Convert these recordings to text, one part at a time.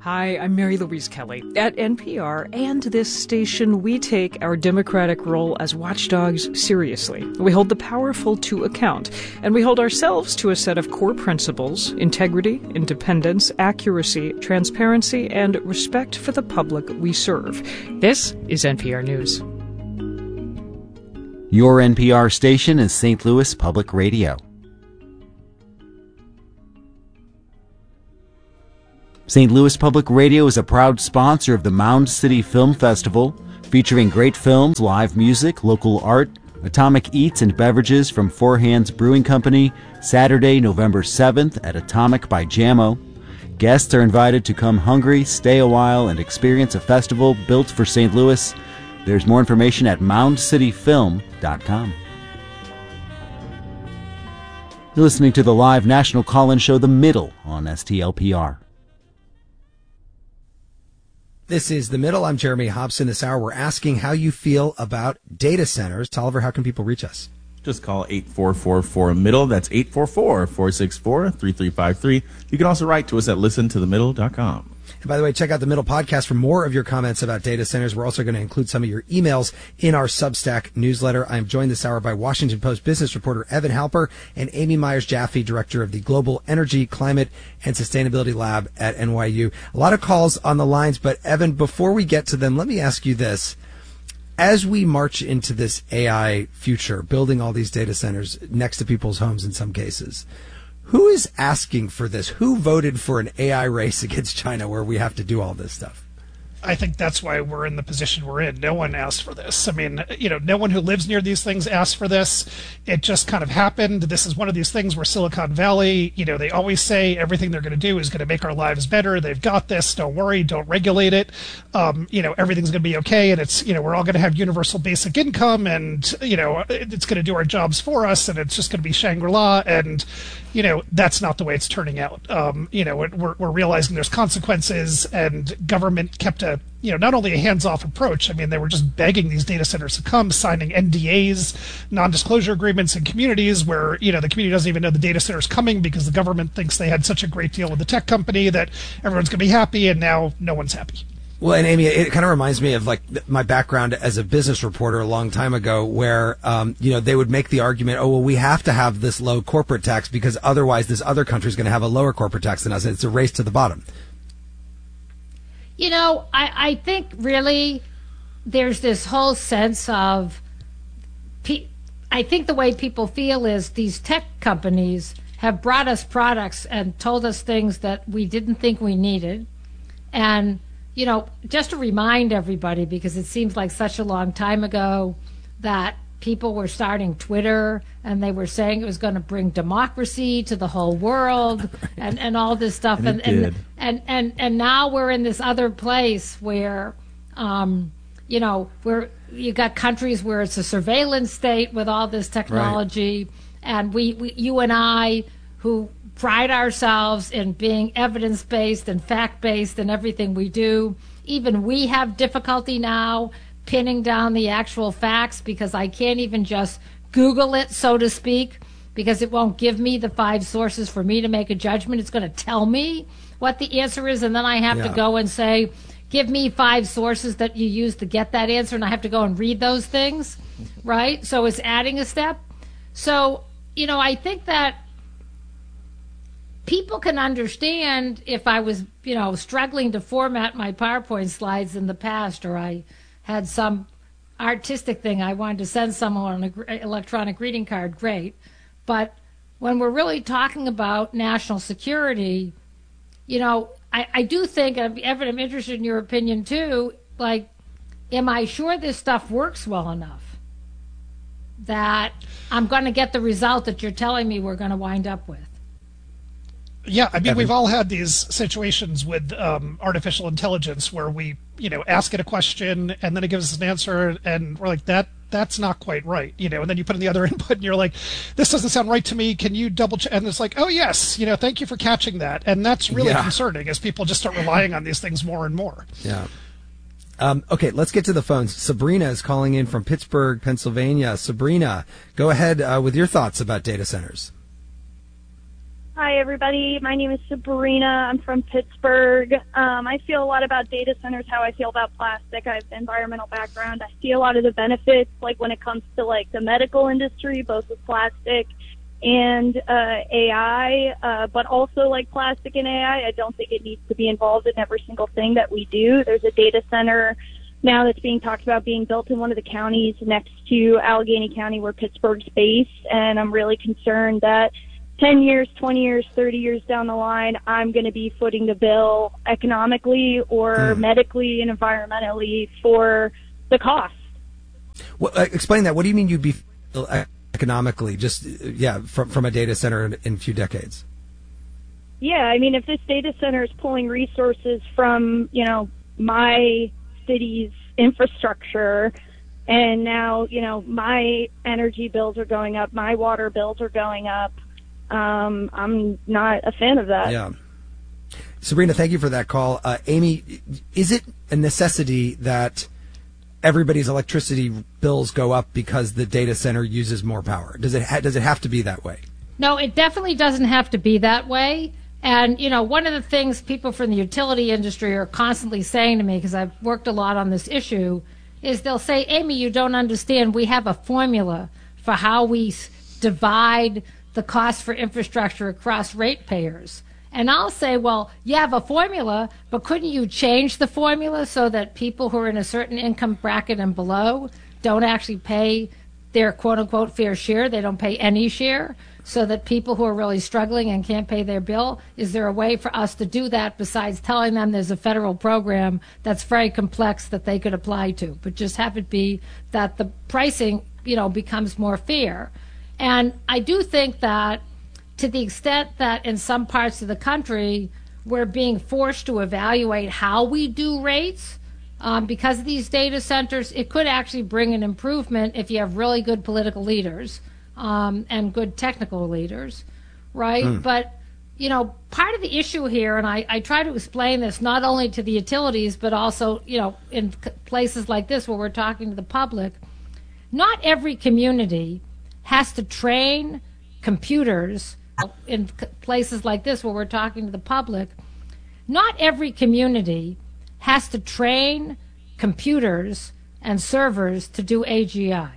Hi, I'm Mary Louise Kelly. At NPR and this station, we take our democratic role as watchdogs seriously. We hold the powerful to account, and we hold ourselves to a set of core principles: integrity, independence, accuracy, transparency, and respect for the public we serve. This is NPR News. Your NPR station is St. Louis Public Radio. St. Louis Public Radio is a proud sponsor of the Mound City Film Festival, featuring great films, live music, local art, Atomic Eats and Beverages from Four Hands Brewing Company, Saturday, November 7th at Atomic by Jamo. Guests are invited to come hungry, stay a while, and experience a festival built for St. Louis. There's more information at moundcityfilm.com. You're listening to the live national call-in show, The Middle, on STLPR. This is The Middle. I'm Jeremy Hobson. This hour, we're asking how you feel about data centers. Tolliver, how can people reach us? Just call 844-4-MIDDLE. That's 844-464-3353. You can also write to us at listentothemiddle.com. And by the way, check out the Middle podcast for more of your comments about data centers. We're also going to include some of your emails in our Substack newsletter. I am joined this hour by Washington Post business reporter Evan Halper and Amy Myers-Jaffe, director of the Global Energy, Climate, and Sustainability Lab at NYU. A lot of calls on the lines, but Evan, before we get to them, let me ask you this. As we march into this AI future, building all these data centers next to people's homes in some cases, who is asking for this? Who voted for an AI race against China where we have to do all this stuff? I think that's why we're in the position we're in. No one asked for this. I mean, no one who lives near these things asked for this. It just kind of happened. This is one of these things where Silicon Valley, they always say everything they're going to do is going to make our lives better. They've got this. Don't worry. Don't regulate it. Everything's going to be okay. And it's, we're all going to have universal basic income and, it's going to do our jobs for us and it's just going to be Shangri-La. And, that's not the way it's turning out. We're realizing there's consequences, and government kept not only a hands-off approach. I mean, they were just begging these data centers to come, signing NDAs, non-disclosure agreements in communities where, the community doesn't even know the data center's coming because the government thinks they had such a great deal with the tech company that everyone's going to be happy, and now no one's happy. Well, and Amy, it kind of reminds me of my background as a business reporter a long time ago where, they would make the argument, we have to have this low corporate tax because otherwise this other country is going to have a lower corporate tax than us. And it's a race to the bottom. I think really there's this whole sense of, I think the way people feel is these tech companies have brought us products and told us things that we didn't think we needed. And just to remind everybody, because it seems like such a long time ago that people were starting Twitter and they were saying it was going to bring democracy to the whole world and all this stuff. And now we're in this other place where, where you got countries where it's a surveillance state with all this technology. Right. And you and I, who pride ourselves in being evidence-based and fact-based in everything we do. Even we have difficulty now pinning down the actual facts because I can't even just Google it, so to speak, because it won't give me the 5 sources for me to make a judgment. It's going to tell me what the answer is, and then I have to go and say, give me 5 sources that you used to get that answer, and I have to go and read those things, right? So it's adding a step. So, I think that people can understand if I was, struggling to format my PowerPoint slides in the past, or I had some artistic thing I wanted to send someone on an electronic greeting card, great. But when we're really talking about national security, I do think, Evan, I'm interested in your opinion too, am I sure this stuff works well enough that I'm going to get the result that you're telling me we're going to wind up with? Yeah, I mean, we've all had these situations with artificial intelligence where we, ask it a question and then it gives us an answer and we're like, that's not quite right, and then you put in the other input and you're like, this doesn't sound right to me. Can you double check? And it's like, oh, yes, thank you for catching that. And that's really concerning as people just start relying on these things more and more. Yeah. Okay, let's get to the phones. Sabrina is calling in from Pittsburgh, Pennsylvania. Sabrina, go ahead with your thoughts about data centers. Hi, everybody. My name is Sabrina. I'm from Pittsburgh. I feel a lot about data centers, how I feel about plastic. I have an environmental background. I see a lot of the benefits, like when it comes to like the medical industry, both with plastic and AI, but also like plastic and AI. I don't think it needs to be involved in every single thing that we do. There's a data center now that's being talked about being built in one of the counties next to Allegheny County where Pittsburgh's based, and I'm really concerned that 10 years, 20 years, 30 years down the line, I'm going to be footing the bill economically or medically and environmentally for the cost. Well, explain that. What do you mean you'd be economically, just, from a data center in a few decades? Yeah, I mean, if this data center is pulling resources from, my city's infrastructure, and now, my energy bills are going up, my water bills are going up, I'm not a fan of that. Yeah. Sabrina, thank you for that call. Amy, is it a necessity that everybody's electricity bills go up because the data center uses more power? Does it have to be that way? No, it definitely doesn't have to be that way. And, one of the things people from the utility industry are constantly saying to me, because I've worked a lot on this issue, is they'll say, Amy, you don't understand. We have a formula for how we divide the cost for infrastructure across ratepayers. And I'll say, well, you have a formula, but couldn't you change the formula so that people who are in a certain income bracket and below don't actually pay their quote-unquote fair share? They don't pay any share, so that people who are really struggling and can't pay their bill, is there a way for us to do that besides telling them there's a federal program that's very complex that they could apply to, but just have it be that the pricing, becomes more fair? And I do think that to the extent that in some parts of the country we're being forced to evaluate how we do rates because of these data centers, it could actually bring an improvement if you have really good political leaders and good technical leaders, right? But, part of the issue here, and I try to explain this not only to the utilities, but also, in places like this where we're talking to the public, not every community has to train computers in places like this where we're talking to the public. Not every community has to train computers and servers to do AGI,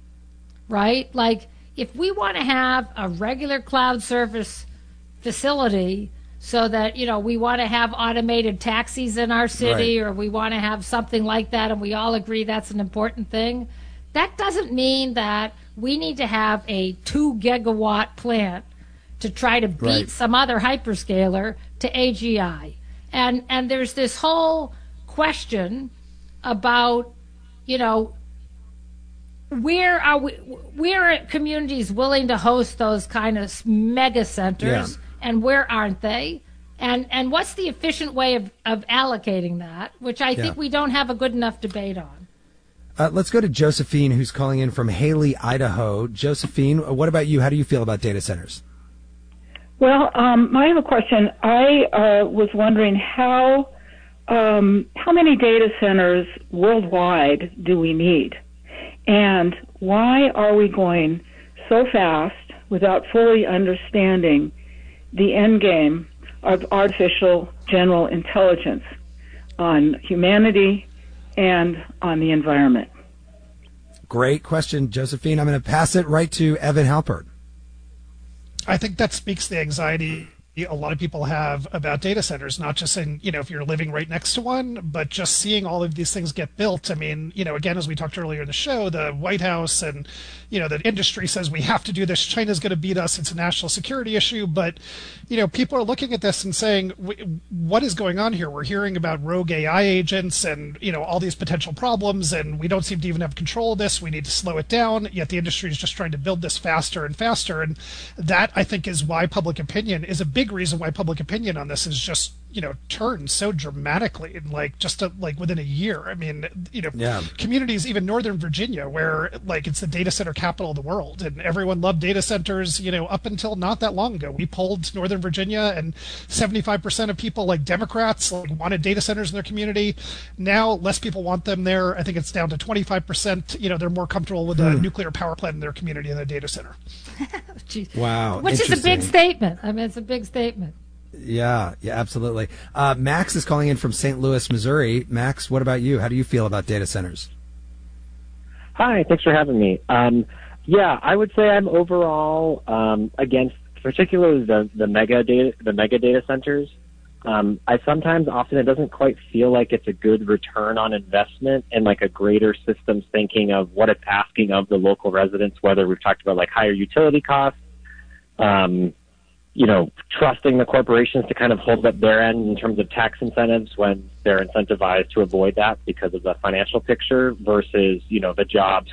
right? Like, if we want to have a regular cloud service facility so that, we want to have automated taxis in our city, right, or we want to have something like that, and we all agree that's an important thing, that doesn't mean that we need to have a 2 gigawatt plant to try to beat some other hyperscaler to AGI. And there's this whole question about, where are communities willing to host those kind of mega centers, and where aren't they? And what's the efficient way of allocating that, which I think we don't have a good enough debate on. Let's go to Josephine, who's calling in from Haley, Idaho. Josephine, what about you? How do you feel about data centers? Well, I have a question. I was wondering how many data centers worldwide do we need? And why are we going so fast without fully understanding the end game of artificial general intelligence on humanity and on the environment? Great question, Josephine. I'm going to pass it right to Evan Halpert. I think that speaks to the anxiety a lot of people have about data centers, not just in, if you're living right next to one, but just seeing all of these things get built. I mean, again, as we talked earlier in the show, the White House and, the industry says we have to do this. China's going to beat us. It's a national security issue. But, people are looking at this and saying, what is going on here? We're hearing about rogue AI agents and, all these potential problems, and we don't seem to even have control of this. We need to slow it down. Yet the industry is just trying to build this faster and faster. And that, I think, is why public opinion is a big reason why public opinion on this is just turned so dramatically in within a year. I mean, communities, even Northern Virginia, where it's the data center capital of the world, and everyone loved data centers, up until not that long ago. We polled Northern Virginia, and 75% of people, Democrats, wanted data centers in their community. Now, less people want them there. I think it's down to 25%. They're more comfortable with a nuclear power plant in their community than a data center. Wow. Which is a big statement. I mean, it's a big statement. Yeah, absolutely. Max is calling in from St. Louis, Missouri. Max, what about you? How do you feel about data centers? Hi, thanks for having me. I would say I'm overall against particularly the mega data centers. I sometimes, often, it doesn't quite feel like it's a good return on investment and a greater systems thinking of what it's asking of the local residents, whether we've talked about higher utility costs, trusting the corporations to kind of hold up their end in terms of tax incentives when they're incentivized to avoid that because of the financial picture versus, the jobs